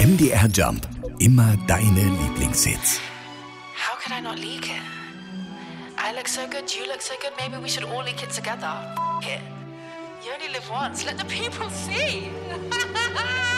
MDR Jump. Immer deine Lieblingshits. How could I not leak it? I look so good, you look so good, maybe we should all leak it together. F*** it. You only live once, let the people see.